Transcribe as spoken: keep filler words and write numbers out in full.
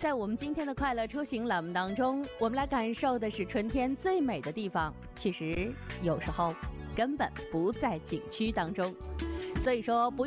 在我们今天的快乐出行栏目当中，我们来感受的是春天最美的地方，其实有时候根本不在景区当中，所以说不